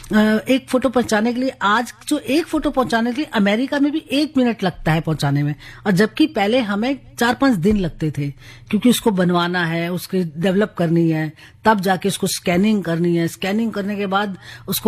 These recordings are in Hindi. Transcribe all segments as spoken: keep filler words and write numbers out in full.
एक फोटो पहुंचाने के लिए, आज जो एक फोटो पहुंचाने के लिए अमेरिका में भी एक मिनट लगता है पहुंचाने में, और जबकि पहले हमें चार पांच दिन लगते थे, क्योंकि उसको बनवाना है, उसकी डेवलप करनी है, तब जाके उसको स्कैनिंग करनी है, स्कैनिंग करने के बाद उसको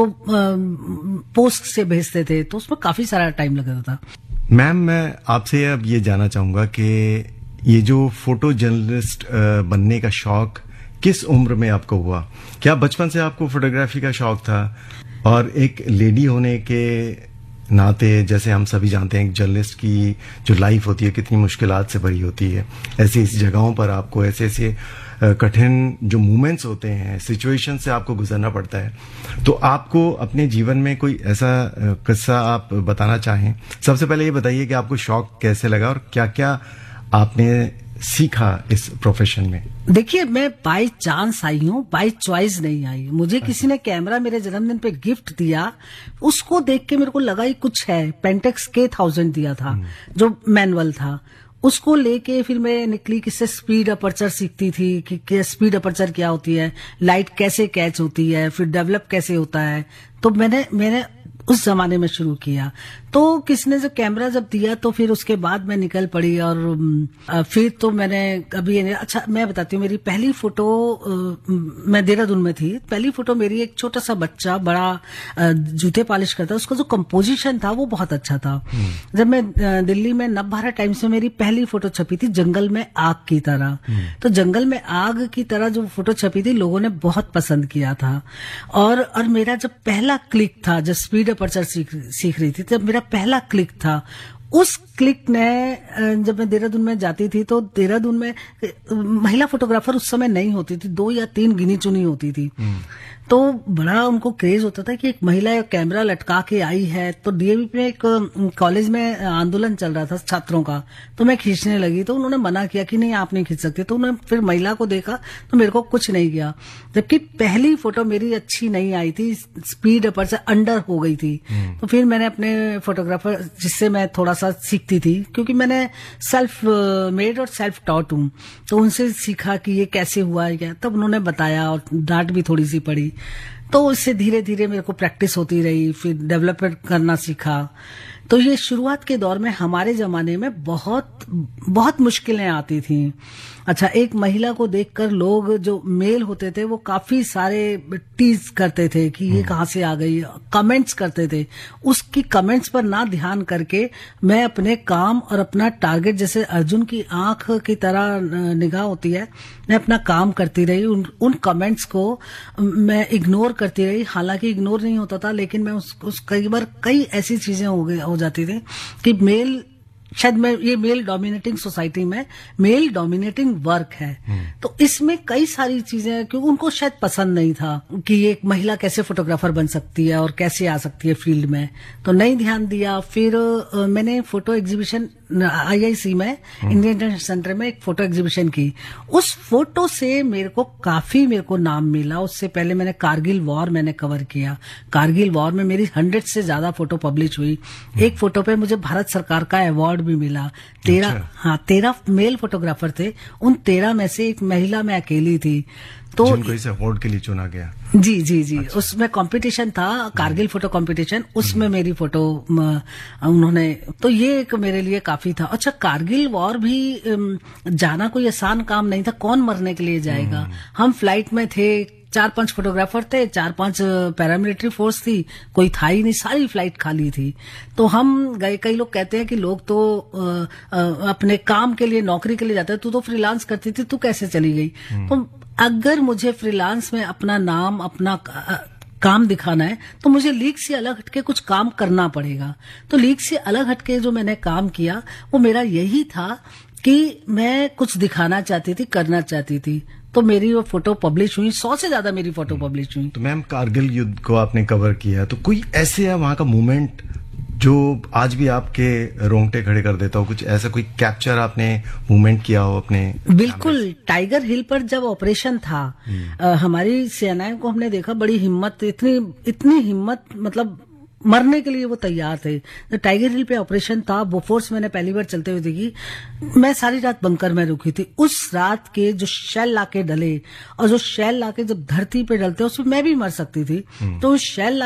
पोस्ट से भेजते थे, तो उसमें काफी सारा टाइम लगता था। मैम, मैं आपसे अब ये जानना चाहूंगा कि ये जो फोटो जर्नलिस्ट बनने का शौक किस उम्र में आपको हुआ? क्या बचपन से आपको फोटोग्राफी का शौक था? और एक लेडी होने के नाते, जैसे हम सभी जानते हैं, एक जर्नलिस्ट की जो लाइफ होती है कितनी मुश्किलात से भरी होती है, ऐसी ऐसी जगहों पर आपको ऐसे ऐसे कठिन जो मोमेंट्स होते हैं, सिचुएशन से आपको गुजरना पड़ता है। तो आपको अपने जीवन में कोई ऐसा किस्सा आप बताना चाहें? सबसे पहले ये बताइए कि आपको शौक कैसे लगा और क्या क्या आपने सीखा इस प्रोफेशन में? देखिए, मैं बाय चांस आई हूँ, बाय चॉइस नहीं आई। मुझे किसी ने कैमरा मेरे जन्मदिन पे गिफ्ट दिया, उसको देख के मेरे को लगा ही कुछ है। पेंटेक्स के थाउजेंड दिया था, जो मैनुअल था, उसको लेके फिर मैं निकली, किससे स्पीड अपर्चर सीखती थी कि, कि स्पीड अपर्चर क्या होती है, लाइट कैसे कैच होती है, फिर डेवलप कैसे होता है। तो मैंने मैंने उस जमाने में शुरू किया। तो किसने जब कैमरा जब दिया तो फिर उसके बाद मैं निकल पड़ी, और फिर तो मैंने कभी, अच्छा मैं बताती हूँ, मेरी पहली फोटो, मैं देहरादून में थी, पहली फोटो मेरी एक छोटा सा बच्चा बड़ा जूते पॉलिश करता, उसका जो कंपोजिशन था वो बहुत अच्छा था। जब मैं दिल्ली में नव भारत टाइम्स में मेरी पहली फोटो छपी थी, जंगल में आग की तरह, तो जंगल में आग की तरह जो फोटो छपी थी लोगों ने बहुत पसंद किया था। और और मेरा जब पहला क्लिक था, जब स्पीड अपर्चर सीख सीख रही थी, तब मेरा पहला क्लिक था। उस क्लिक ने, जब मैं देहरादून में जाती थी तो देहरादून में महिला फोटोग्राफर उस समय नहीं होती थी, दो या तीन गिनी चुनी होती थी। तो बड़ा उनको क्रेज होता था कि एक महिला कैमरा लटका के आई है। तो डीएवी में एक कॉलेज में आंदोलन चल रहा था छात्रों का, तो मैं खींचने लगी, तो उन्होंने मना किया कि नहीं आप नहीं खींच सकते। तो उन्होंने फिर महिला को देखा तो मेरे को कुछ नहीं किया, जबकि पहली फोटो मेरी अच्छी नहीं आई थी, स्पीड अपर से अंडर हो गई थी। तो फिर मैंने अपने फोटोग्राफर, जिससे मैं थोड़ा सा सीखती थी, क्योंकि मैंने सेल्फ मेड और सेल्फ टॉट हूँ, तो उनसे सीखा कि ये कैसे हुआ है क्या। तब उन्होंने बताया और डांट भी थोड़ी सी पड़ी। तो उससे धीरे धीरे मेरे को प्रैक्टिस होती रही, फिर डेवलपमेंट करना सीखा। तो ये शुरुआत के दौर में हमारे जमाने में बहुत बहुत मुश्किलें आती थी। अच्छा, एक महिला को देखकर लोग जो मेल होते थे वो काफी सारे टीज करते थे कि ये कहाँ से आ गई, कमेंट्स करते थे। उसकी कमेंट्स पर ना ध्यान करके मैं अपने काम और अपना टारगेट, जैसे अर्जुन की आंख की तरह निगाह होती है, मैं अपना काम करती रही। उन, उन कमेंट्स को मैं इग्नोर करती रही। हालांकि इग्नोर नहीं होता था, लेकिन मैं उस, उस कई बार कई ऐसी चीजें हो गई हो जाती थी कि मेल, शायद मैं ये मेल डोमिनेटिंग सोसाइटी में मेल डोमिनेटिंग वर्क है, तो इसमें कई सारी चीजें, क्योंकि उनको शायद पसंद नहीं था कि एक महिला कैसे फोटोग्राफर बन सकती है और कैसे आ सकती है फील्ड में, तो नहीं ध्यान दिया। फिर आ, मैंने फोटो एग्जीबिशन आईआईसी में, इंडियन इंटरनेशनल सेंटर में एक फोटो एग्जीबिशन की। उस फोटो से मेरे को काफी मेरे को नाम मिला। उससे पहले मैंने कारगिल वॉर मैंने कवर किया। कारगिल वॉर में मेरी हंड्रेड से ज्यादा फोटो पब्लिश हुई। एक फोटो पे मुझे भारत सरकार का अवार्ड भी मिला। तेरह अच्छा। हाँ, तेरह मेल फोटोग्राफर थे, उन तेरह में से एक महिला मैं अकेली थी। तो जिनको इस अवार्ड के लिए चुना गया। जी जी जी अच्छा। उसमें कंपटीशन था, कारगिल फोटो कंपटीशन, उसमें मेरी फोटो उन्होंने, तो ये एक मेरे लिए काफी था। अच्छा, कारगिल वॉर भी जाना कोई आसान काम नहीं था, कौन मरने के लिए जाएगा। हम फ्लाइट में थे, चार पांच फोटोग्राफर थे, चार पांच पैरामिलिट्री फोर्स थी, कोई था ही नहीं, सारी फ्लाइट खाली थी। तो हम गए। कई लोग कहते हैं कि लोग तो आ, आ, अपने काम के लिए, नौकरी के लिए जाते हैं, तू तो फ्रीलांस करती थी, तू कैसे चली गई। तो अगर मुझे फ्रीलांस में अपना नाम, अपना काम दिखाना है, तो मुझे लीग से अलग हटके कुछ काम करना पड़ेगा। तो लीग से अलग हटके जो मैंने काम किया वो मेरा यही था कि मैं कुछ दिखाना चाहती थी, करना चाहती थी। तो मेरी वो फोटो पब्लिश हुई, सौ से ज्यादा मेरी फोटो पब्लिश हुई। तो मैम, कारगिल युद्ध को आपने कवर किया, तो कोई ऐसे है वहां का मोमेंट जो आज भी आपके रोंगटे खड़े कर देता हो? कुछ ऐसा कोई कैप्चर आपने मोमेंट किया हो अपने? बिल्कुल, टाइगर हिल पर जब ऑपरेशन था, आ, हमारी सेनाएं को हमने देखा, बड़ी हिम्मत, इतनी इतनी हिम्मत, मतलब मरने के लिए वो तैयार थे। तो टाइगर हिल पे ऑपरेशन था, बोफोर्स मैंने पहली बार चलते हुए देखी। मैं सारी रात बंकर में रुकी थी। उस रात के जो शेल लाके डले, और जो शेल लाके जब धरती पे डलते, उसमें मैं भी मर सकती थी। तो उस शेल